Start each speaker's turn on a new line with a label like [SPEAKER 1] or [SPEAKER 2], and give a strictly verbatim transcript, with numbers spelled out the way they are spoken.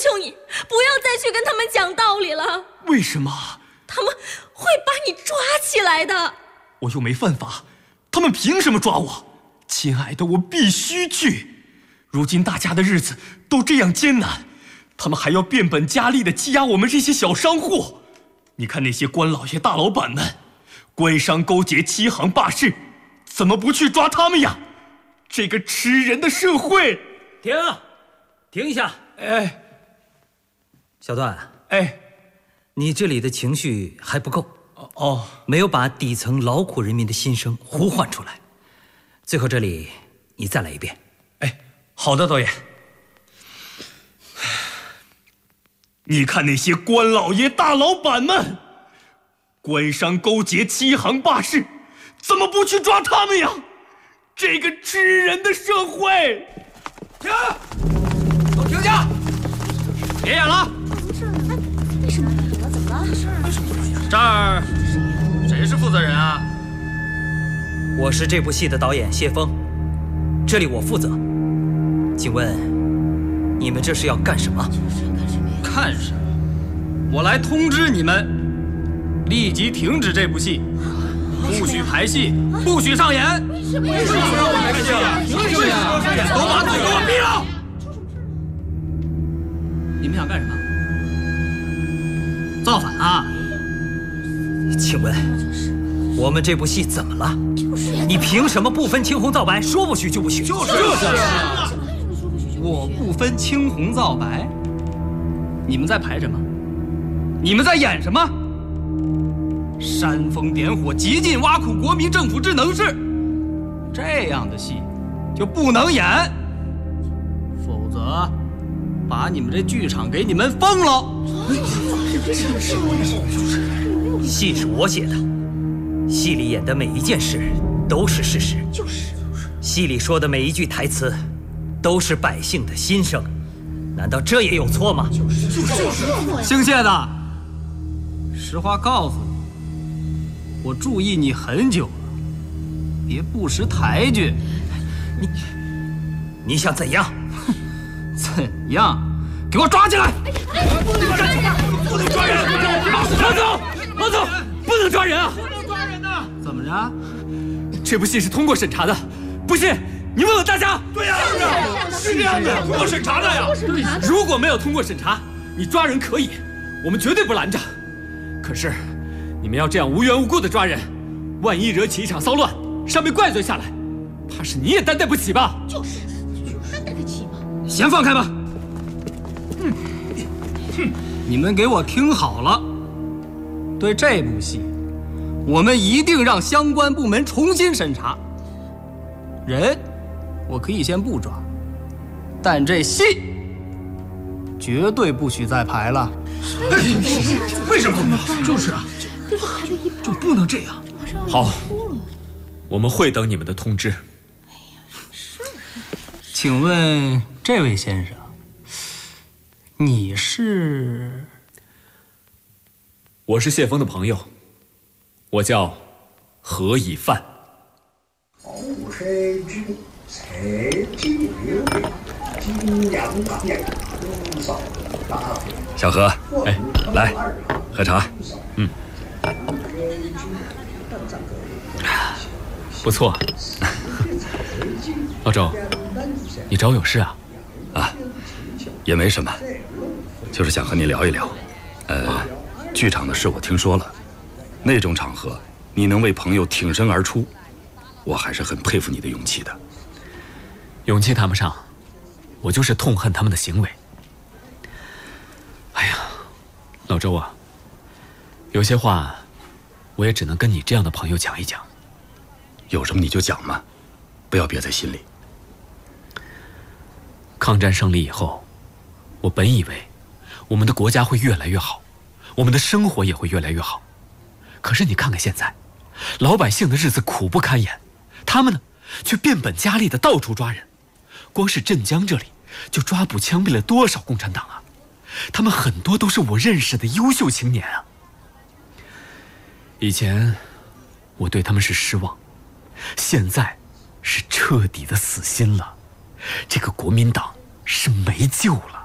[SPEAKER 1] 求你不要再去跟他们讲道理了。
[SPEAKER 2] 为什么？
[SPEAKER 1] 他们会把你抓起来的。
[SPEAKER 2] 我又没犯法，他们凭什么抓我？亲爱的，我必须去。如今大家的日子都这样艰难，他们还要变本加厉地欺压我们这些小商户。你看那些官老爷大老板们，官商勾结，欺行霸市，怎么不去抓他们呀？这个吃人的社会！
[SPEAKER 3] 停，停一下！
[SPEAKER 2] 哎，
[SPEAKER 3] 小段，
[SPEAKER 2] 哎，
[SPEAKER 3] 你这里的情绪还不够
[SPEAKER 2] 哦，
[SPEAKER 3] 没有把底层劳苦人民的心声呼唤出来。最后这里你再来一遍。
[SPEAKER 2] 哎，好的，导演。你看那些官老爷大老板们，官商勾结，欺行霸市，怎么不去抓他们呀？这个吃人的社会！
[SPEAKER 4] 停！都停下！别演了！
[SPEAKER 1] 为什么？怎么了？
[SPEAKER 4] 这儿谁是负责人啊？
[SPEAKER 3] 我是这部戏的导演谢峰，这里我负责。请问你们这是要干什么？
[SPEAKER 4] 看什么？我来通知你们，立即停止这部戏，不许排戏，不许上演。为什么呀？为什么让我们排戏啊？凭什么呀？都把嘴给我闭了！你们想干什么？造反啊！
[SPEAKER 3] 请问我们这部戏怎么了？你凭什么不分青红皂白，说不许就不许？
[SPEAKER 4] 就是就是。我不分青红皂白。你们在排什么？你们在演什么？煽风点火，极尽挖苦国民政府之能事，这样的戏就不能演，否则把你们这剧场给你们封了。
[SPEAKER 3] 戏是我写的，戏里演的每一件事都是事实，
[SPEAKER 1] 就是
[SPEAKER 3] 戏里说的每一句台词都是百姓的心声，难道这也有错吗？就是就是。
[SPEAKER 4] 姓谢的，实话告诉你，我注意你很久了，别不识抬举。
[SPEAKER 3] 你你想怎样？
[SPEAKER 4] 怎样？给我抓起来！
[SPEAKER 2] 不能抓人！不能抓人！
[SPEAKER 3] 王总，王总，不能抓人啊！
[SPEAKER 4] 不能抓人呐！怎么着？
[SPEAKER 2] 这部戏是通过审查的，不信你问问大家。
[SPEAKER 4] 对呀，是这样的，通过审查的呀。
[SPEAKER 2] 如果没有通过审查，你抓人可以，我们绝对不拦着。可是，你们要这样无缘无故的抓人，万一惹起一场骚乱，上面怪罪下来，怕是你也担待不起吧？
[SPEAKER 1] 就是，担待得起吗？
[SPEAKER 4] 先放开吧。嗯，哼，你们给我听好了，对这部戏，我们一定让相关部门重新审查。人，我可以先不抓，但这戏绝对不许再排了。
[SPEAKER 2] 为什么？就是啊，就不能这样。好，我们会等你们的通知。
[SPEAKER 4] 请问这位先生，你是？
[SPEAKER 2] 我是谢峰的朋友，我叫何以范。
[SPEAKER 5] 后社区社区流流，景阳大雁，红烧大肥。
[SPEAKER 6] 小何，哎，来喝茶。
[SPEAKER 2] 嗯，不错。老周，你找我有事啊？
[SPEAKER 6] 啊，也没什么，就是想和你聊一聊。呃，剧场的事我听说了，那种场合你能为朋友挺身而出，我还是很佩服你的勇气的。
[SPEAKER 2] 勇气谈不上，我就是痛恨他们的行为。哎呀，老周啊，有些话我也只能跟你这样的朋友讲一讲。
[SPEAKER 6] 有什么你就讲嘛，不要憋在心里。
[SPEAKER 2] 抗战胜利以后，我本以为我们的国家会越来越好，我们的生活也会越来越好。可是你看看现在，老百姓的日子苦不堪言，他们呢却变本加厉的到处抓人。光是镇江这里就抓捕枪毙了多少共产党啊！他们很多都是我认识的优秀青年啊。以前我对他们是失望，现在是彻底的死心了。这个国民党是没救了。